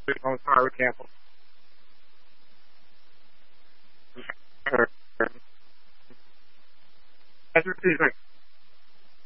I'm sorry, we canceled. That's what she's like.